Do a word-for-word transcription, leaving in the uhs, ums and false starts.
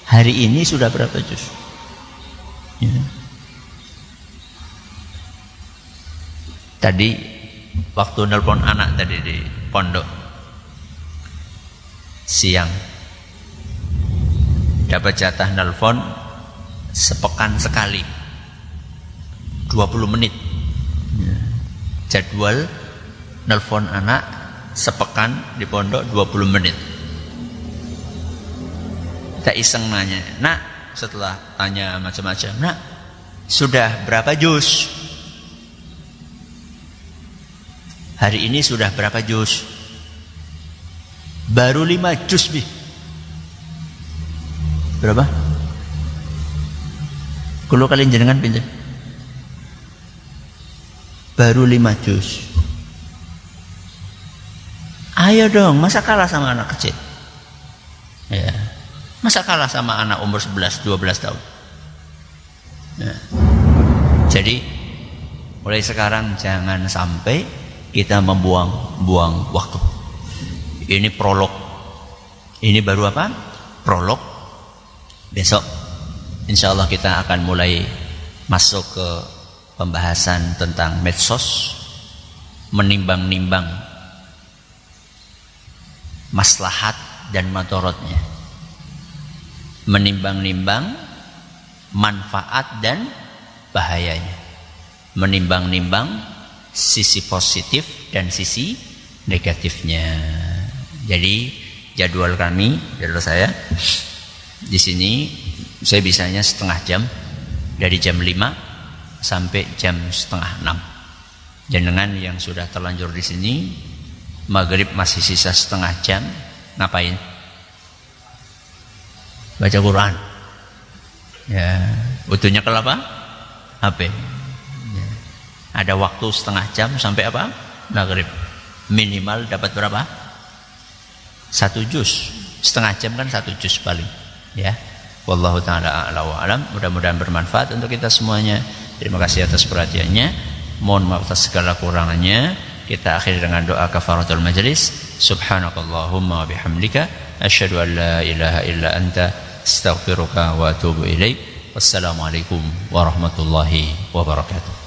Hari ini sudah berapa juz? Ya. Tadi waktu nelpon anak tadi di pondok siang, dapat jatah nelpon sepekan sekali dua puluh menit. Ya. Jadwal nelpon anak sepekan di pondok dua puluh menit. Kita iseng nanya, nak, setelah tanya macam-macam, nak, sudah berapa juz? Hari ini sudah berapa juz? Baru lima juz, Bi. Berapa? Kalau kalian jenengan pinjam. Baru lima juz. Ayo dong, masa kalah sama anak kecil? Ya. Masa kalah sama anak umur sebelas dua belas tahun? Nah, jadi mulai sekarang jangan sampai kita membuang-buang waktu. Ini prolog. Ini baru apa? Prolog. Besok insya Allah kita akan mulai masuk ke pembahasan tentang medsos, menimbang-nimbang maslahat dan madharatnya, menimbang-nimbang manfaat dan bahayanya, menimbang-nimbang sisi positif dan sisi negatifnya. Jadi jadwal kami, jadwal saya di sini, saya bisanya setengah jam, dari jam lima sampai jam setengah enam. Jenengan yang sudah terlanjur di sini, maghrib masih sisa setengah jam, ngapain? Baca Quran. Ya, butuhnya ke apa? H P. Ya. Ada waktu setengah jam sampai apa? Maghrib. Minimal dapat berapa? Satu juz. Setengah jam kan satu juz paling. Ya. Wallahu ta'ala a'la wa alam. Mudah-mudahan bermanfaat untuk kita semuanya. Terima kasih atas perhatiannya. Mohon maaf atas segala kurangannya. Kita akhiri dengan doa kafaratul majlis. Subhanakallahumma wa bihamdika asyhadu an la ilaha illa anta astaghfiruka wa atubu ilaik. Wassalamualaikum warahmatullahi wabarakatuh.